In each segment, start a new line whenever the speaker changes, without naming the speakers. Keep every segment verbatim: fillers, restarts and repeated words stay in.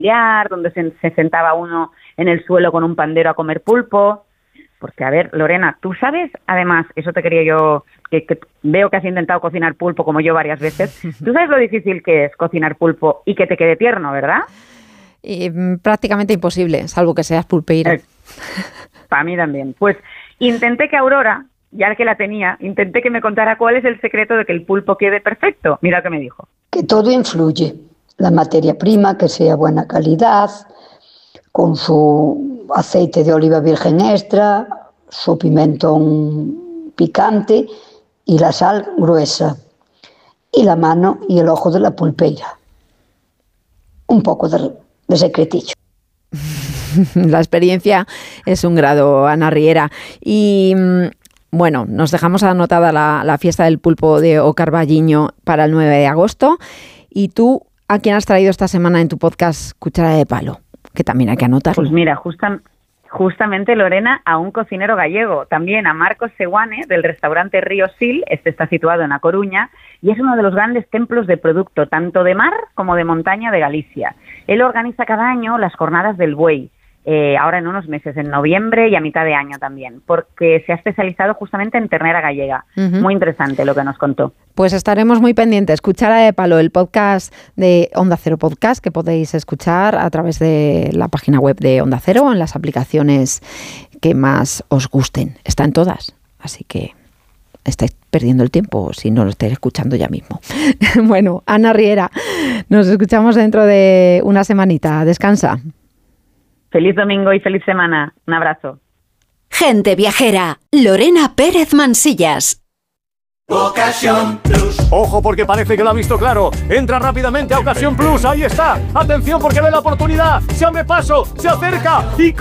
familiar, donde se, se sentaba uno en el suelo con un pandero a comer pulpo. Porque, a ver, Lorena, tú sabes, además, eso te quería yo, que, que veo que has intentado cocinar pulpo como yo varias veces, tú sabes lo difícil que es cocinar pulpo y que te quede tierno, ¿verdad?
Y, prácticamente imposible, salvo que seas pulpeira. Eh,
para mí también. Pues intenté que Aurora, ya que la tenía, intenté que me contara cuál es el secreto de que el pulpo quede perfecto. Mira lo que me dijo.
Que todo influye. La materia prima, que sea buena calidad, con su aceite de oliva virgen extra, su pimentón picante y la sal gruesa, y la mano y el ojo de la pulpeira. Un poco de, de secretillo.
La experiencia es un grado, Ana Riera. Y bueno, nos dejamos anotada la, la fiesta del pulpo de O Carballiño para el nueve de agosto. Y tú, ¿a quién has traído esta semana en tu podcast Cuchara de Palo? Que también hay que anotarlo.
Pues mira, justa, justamente, Lorena, a un cocinero gallego, también a Marcos Seguane, del restaurante Río Sil. Este está situado en A Coruña y es uno de los grandes templos de producto, tanto de mar como de montaña de Galicia. Él organiza cada año las jornadas del buey, eh, ahora en unos meses, en noviembre y a mitad de año también, porque se ha especializado justamente en ternera gallega. Uh-huh. Muy interesante lo que nos contó.
Pues estaremos muy pendientes. Cuchara de Palo, el podcast de Onda Cero Podcast, que podéis escuchar a través de la página web de Onda Cero o en las aplicaciones que más os gusten. Está en todas, así que estáis perdiendo el tiempo si no lo estáis escuchando ya mismo. Bueno, Ana Riera, nos escuchamos dentro de una semanita. Descansa.
Feliz domingo y feliz semana. Un abrazo.
Gente viajera, Lorena Pérez Mansillas.
Ocasión Plus. Ojo, porque parece que lo ha visto claro. Entra rápidamente a Ocasión Plus. Ahí está. Atención, porque ve la oportunidad. Se abre paso, se acerca y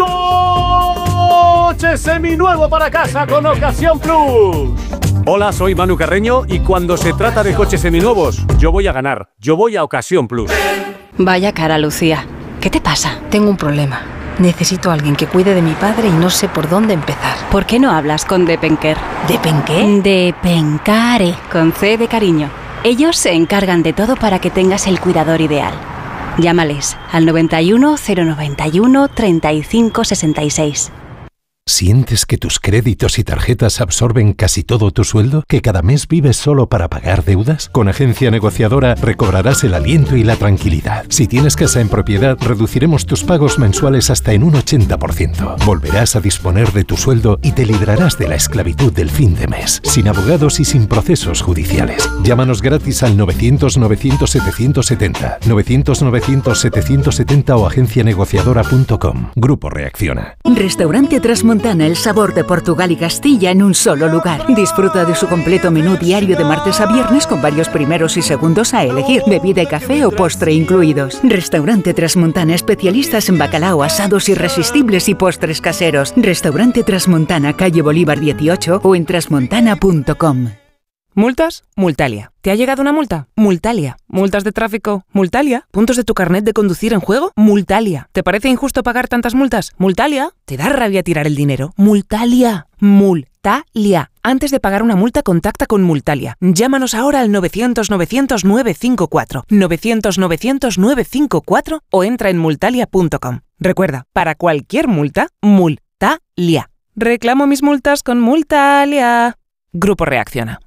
coche seminuevo para casa con Ocasión Plus. Hola, soy Manu Carreño y cuando se trata de coches seminuevos, yo voy a ganar. Yo voy a Ocasión Plus.
Vaya cara, Lucía. ¿Qué te pasa? Tengo un problema. Necesito a alguien que cuide de mi padre y no sé por dónde empezar.
¿Por qué no hablas con Depenker?
¿Depenqué?
Depencare, con C de cariño. Ellos se encargan de todo para que tengas el cuidador ideal. Llámales al noventa y uno, cero noventa y uno, treinta y cinco sesenta y seis.
¿Sientes que tus créditos y tarjetas absorben casi todo tu sueldo? ¿Que cada mes vives solo para pagar deudas? Con Agencia Negociadora recobrarás el aliento y la tranquilidad. Si tienes casa en propiedad, reduciremos tus pagos mensuales hasta en un ochenta por ciento. Volverás a disponer de tu sueldo y te librarás de la esclavitud del fin de mes, sin abogados y sin procesos judiciales. Llámanos gratis al novecientos, novecientos, setecientos setenta, novecientos, novecientos, setecientos setenta o agencia negociadora punto com. Grupo Reacciona.
Restaurante Trasmontana, el sabor de Portugal y Castilla en un solo lugar. Disfruta de su completo menú diario de martes a viernes con varios primeros y segundos a elegir, bebida y café o postre incluidos. Restaurante Trasmontana, especialistas en bacalao, asados irresistibles y postres caseros. Restaurante Trasmontana, calle Bolívar dieciocho o en trasmontana punto com.
¿Multas? Multalia. ¿Te ha llegado una multa? Multalia. ¿Multas de tráfico? Multalia. ¿Puntos de tu carnet de conducir en juego? Multalia. ¿Te parece injusto pagar tantas multas? Multalia. ¿Te da rabia tirar el dinero? Multalia. Multalia. Antes de pagar una multa, contacta con Multalia. Llámanos ahora al novecientos, novecientos, novecientos cincuenta y cuatro, novecientos, novecientos, novecientos cincuenta y cuatro o entra en multalia punto com. Recuerda, para cualquier multa, Multalia. Reclamo mis multas con Multalia. Grupo Reacciona.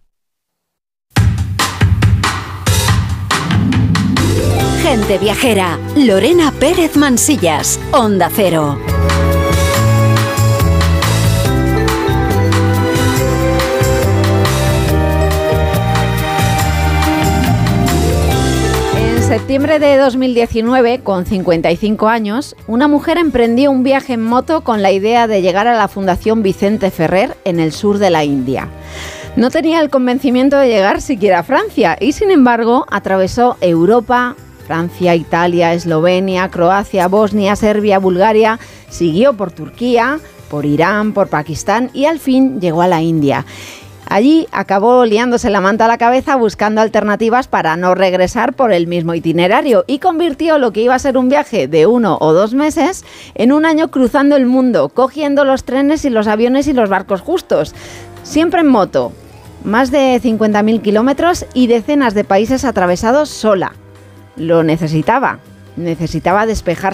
Gente viajera, Lorena Pérez Mansillas, Onda Cero.
En septiembre de dos mil diecinueve, con cincuenta y cinco años, una mujer emprendió un viaje en moto con la idea de llegar a la Fundación Vicente Ferrer en el sur de la India. No tenía el convencimiento de llegar siquiera a Francia y, sin embargo, atravesó Europa, Francia, Italia, Eslovenia, Croacia, Bosnia, Serbia, Bulgaria, siguió por Turquía, por Irán, por Pakistán y al fin llegó a la India. Allí acabó liándose la manta a la cabeza buscando alternativas para no regresar por el mismo itinerario y convirtió lo que iba a ser un viaje de uno o dos meses en un año cruzando el mundo, cogiendo los trenes y los aviones y los barcos justos, siempre en moto. Más de cincuenta mil kilómetros y decenas de países atravesados sola. Lo necesitaba. necesitaba despejar